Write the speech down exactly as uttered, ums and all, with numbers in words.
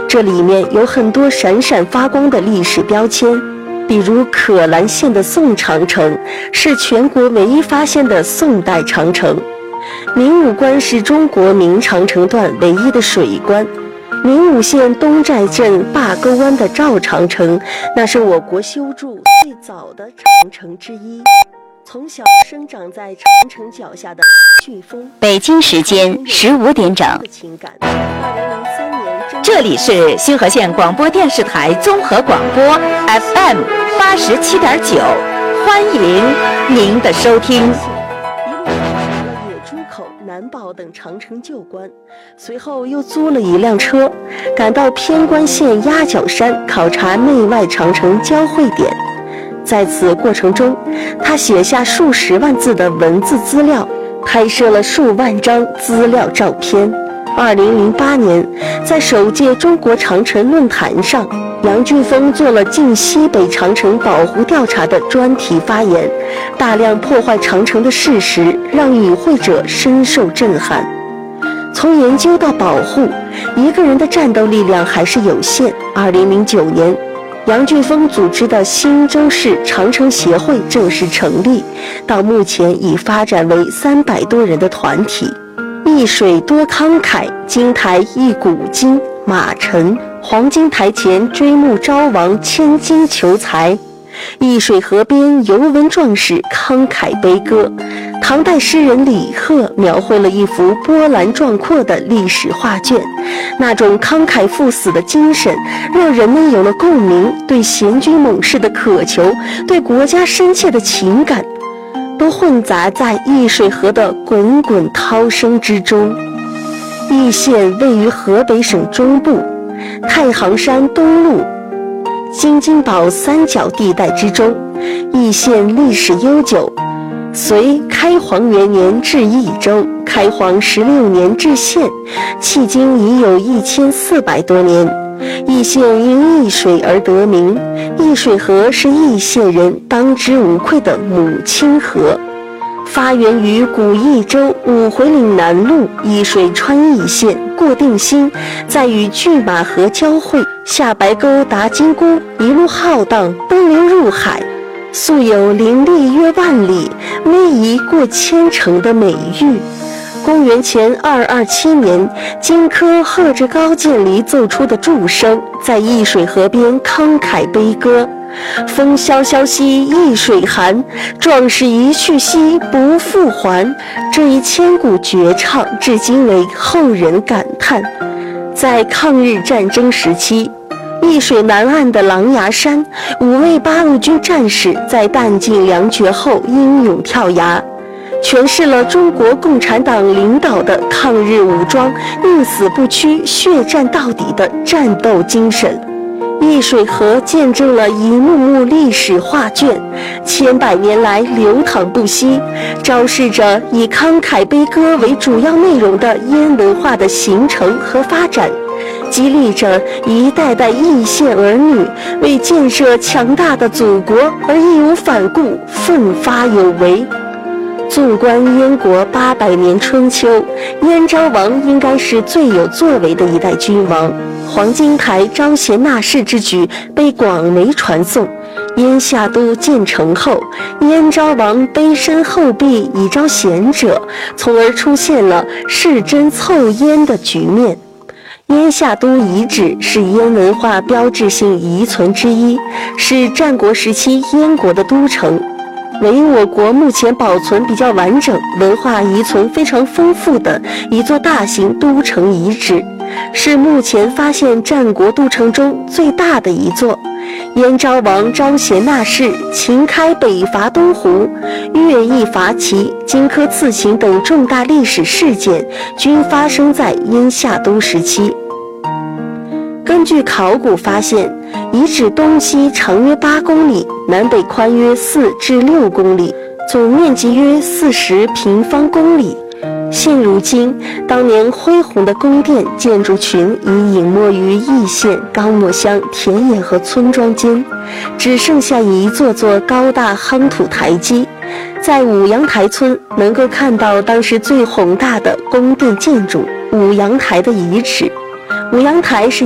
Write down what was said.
这里面有很多闪闪发光的历史标签，比如可兰县的宋长城是全国唯一发现的宋代长城，明武关是中国明长城段唯一的水关，明武县东寨镇坝沟湾的赵长城，那是我国修筑最早的长城之一。从小生长在长城脚下的飓风。 北京时间十五点整。这里是新河县广播电视台综合广播 F M 八十七点九，欢迎您的收听。 一路跑了野猪口、南堡等长城旧关，随后又租了一辆车，赶到偏关县鸭脚山考察内外长城交汇点。在此过程中，他写下数十万字的文字资料，拍摄了数万张资料照片。二零零八年，在首届中国长城论坛上，杨俊峰做了晋西北长城保护调查的专题发言，大量破坏长城的事实让与会者深受震撼。从研究到保护，一个人的战斗力量还是有限。二零零九年，杨俊峰组织的新州市长城协会正式成立，到目前已发展为三百多人的团体。一水多慷慨，金台一古今，马陈黄金台前追慕昭王，千金求财。易水河边游文壮士慷慨悲歌，唐代诗人李贺描绘了一幅波澜壮阔的历史画卷，那种慷慨赴死的精神让人们有了共鸣，对贤君猛士的渴求，对国家深切的情感都混杂在易水河的滚滚涛声之中。易县位于河北省中部，太行山东麓京津峁三角地带之中。易县历史悠久，隋开皇元年置益州，开皇十六年置县，迄今已有一千四百多年。易县因易水而得名，易水河是易县人当之无愧的母亲河。发源于古益州五回岭南路，易水穿易县过定新，再与拒马河交汇，下白沟达金沽，一路浩荡奔流入海，素有林立约万里，逶迤过千城的美誉。公元前二二七年，荆轲和着高渐离奏出的祝声，在易水河边慷慨悲歌。风萧萧兮易水寒，壮士一去兮不复还。这一千古绝唱至今为后人感叹。在抗日战争时期，易水南岸的狼牙山，五位八路军战士在弹尽粮绝后英勇跳崖，诠释了中国共产党领导的抗日武装宁死不屈、血战到底的战斗精神。易水河见证了一幕幕历史画卷，千百年来流淌不息，昭示着以慷慨悲歌为主要内容的燕文化的形成和发展，激励着一代代易县儿女为建设强大的祖国而义无反顾、奋发有为。纵观燕国八百年春秋，燕昭王应该是最有作为的一代君王。黄金台招贤纳士之举被广为传颂。燕夏都建成后，燕昭王卑身厚壁以招贤者，从而出现了世真凑燕的局面。燕夏都遗址是燕文化标志性遗存之一，是战国时期燕国的都城，为我国目前保存比较完整、文化遗存非常丰富的一座大型都城遗址，是目前发现战国都城中最大的一座。燕昭王招贤纳士，秦开北伐东胡，乐毅伐齐，荆轲刺秦等重大历史事件均发生在燕夏都时期。根据考古发现，遗址东西长约八公里，南北宽约四至六公里，总面积约四十平方公里。现如今，当年恢宏的宫殿建筑群已隐没于易县高墨乡田野和村庄间，只剩下一座座高大夯土台基。在五阳台村能够看到当时最宏大的宫殿建筑五阳台的遗址。五阳台是